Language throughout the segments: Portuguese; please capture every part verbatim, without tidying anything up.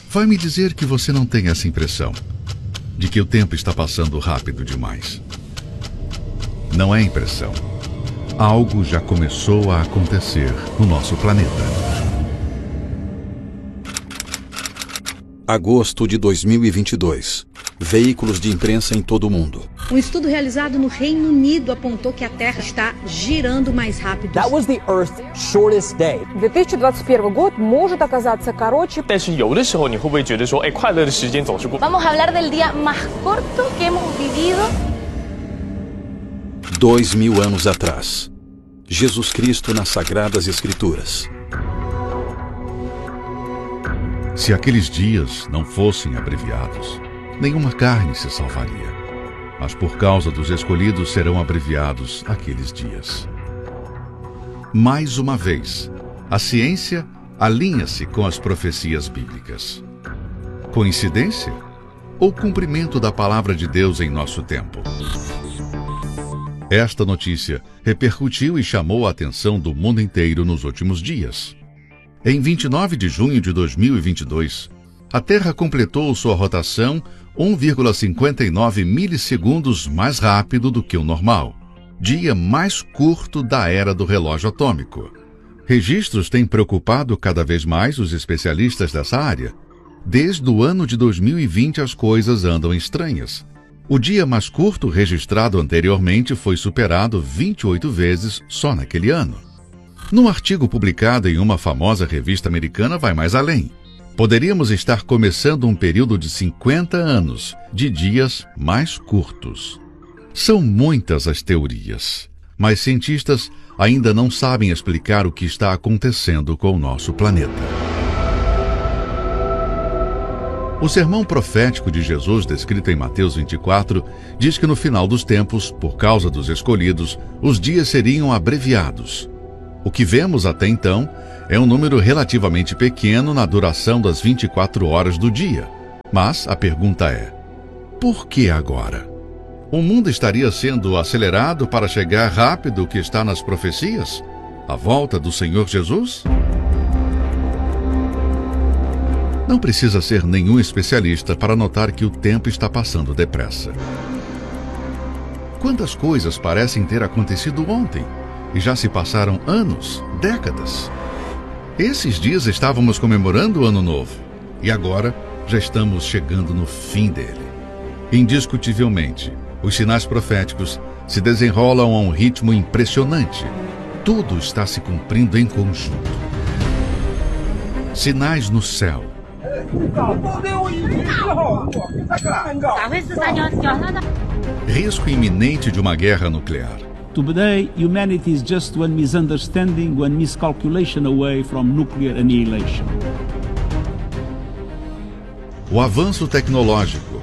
vai me dizer que você não tem essa impressão de que o tempo está passando rápido demais. Não é impressão. Algo já começou a acontecer no nosso planeta. Agosto de dois mil e vinte e dois. Veículos de imprensa em todo o mundo. Um estudo realizado no Reino Unido apontou que a Terra está girando mais rápido. That was the Earth's shortest day. две тысячи двадцать первый год может оказаться короче. 但是有的时候你会不会觉得说，哎，快乐的时间总是过。 Vamos a hablar del día más corto que hemos vivido. Dois mil anos atrás. Jesus Cristo nas Sagradas Escrituras. Se aqueles dias não fossem abreviados, nenhuma carne se salvaria. Mas por causa dos escolhidos serão abreviados aqueles dias. Mais uma vez, a ciência alinha-se com as profecias bíblicas. Coincidência? Ou cumprimento da palavra de Deus em nosso tempo? Esta notícia repercutiu e chamou a atenção do mundo inteiro nos últimos dias. Em vinte e nove de junho de dois mil e vinte e dois, a Terra completou sua rotação um vírgula cinquenta e nove milissegundos mais rápido do que o normal, dia mais curto da era do relógio atômico. Registros têm preocupado cada vez mais os especialistas dessa área. Desde o ano de dois mil e vinte as coisas andam estranhas. O dia mais curto registrado anteriormente foi superado vinte e oito vezes só naquele ano. Num artigo publicado em uma famosa revista americana vai mais além. Poderíamos estar começando um período de cinquenta anos de dias mais curtos. São muitas as teorias, mas cientistas ainda não sabem explicar o que está acontecendo com o nosso planeta. O sermão profético de Jesus, descrito em Mateus vinte e quatro, diz que no final dos tempos, por causa dos escolhidos, os dias seriam abreviados. O que vemos até então é um número relativamente pequeno na duração das vinte e quatro horas do dia. Mas a pergunta é: por que agora? O mundo estaria sendo acelerado para chegar rápido o que está nas profecias? A volta do Senhor Jesus? Não precisa ser nenhum especialista para notar que o tempo está passando depressa. Quantas coisas parecem ter acontecido ontem e já se passaram anos, décadas? Esses dias estávamos comemorando o Ano Novo e agora já estamos chegando no fim dele. Indiscutivelmente, os sinais proféticos se desenrolam a um ritmo impressionante. Tudo está se cumprindo em conjunto. Sinais no céu. Risco iminente de uma guerra nuclear. Today, humanity is just one misunderstanding, one miscalculation away from nuclear annihilation. O avanço tecnológico.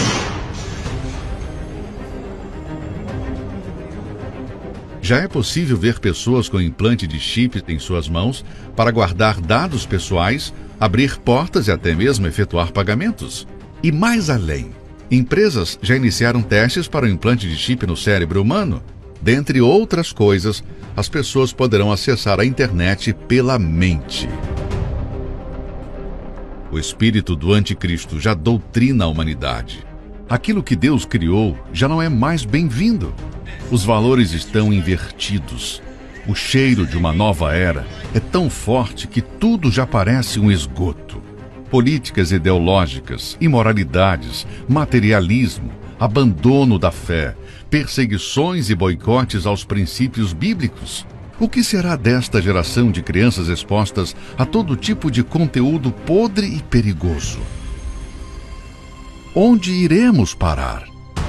Já é possível ver pessoas com implante de chip em suas mãos para guardar dados pessoais, abrir portas e até mesmo efetuar pagamentos. E mais além, empresas já iniciaram testes para o implante de chip no cérebro humano. Dentre outras coisas, as pessoas poderão acessar a internet pela mente. O espírito do anticristo já doutrina a humanidade. Aquilo que Deus criou já não é mais bem-vindo. Os valores estão invertidos. O cheiro de uma nova era é tão forte que tudo já parece um esgoto. Políticas ideológicas, imoralidades, materialismo, abandono da fé, perseguições e boicotes aos princípios bíblicos. O que será desta geração de crianças expostas a todo tipo de conteúdo podre e perigoso? Onde iremos parar?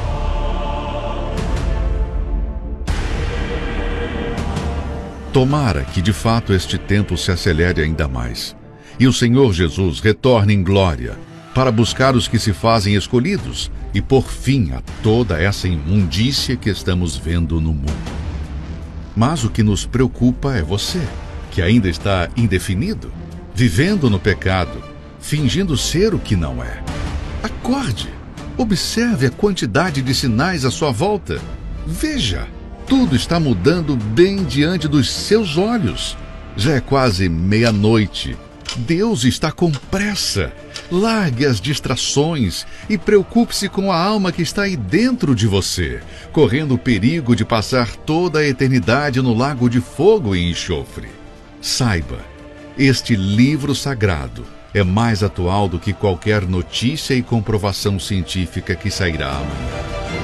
Tomara que de fato este tempo se acelere ainda mais e o Senhor Jesus retorne em glória para buscar os que se fazem escolhidos e pôr fim a toda essa imundícia que estamos vendo no mundo. Mas o que nos preocupa é você, que ainda está indefinido, vivendo no pecado, fingindo ser o que não é. Acorde! Observe a quantidade de sinais à sua volta. Veja! Tudo está mudando bem diante dos seus olhos. Já é quase meia-noite. Deus está com pressa. Largue as distrações e preocupe-se com a alma que está aí dentro de você, correndo o perigo de passar toda a eternidade no lago de fogo e enxofre. Saiba, este livro sagrado é mais atual do que qualquer notícia e comprovação científica que sairá amanhã.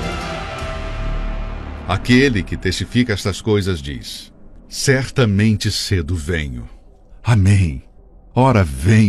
Aquele que testifica estas coisas diz: certamente cedo venho. Amém. Ora, vem.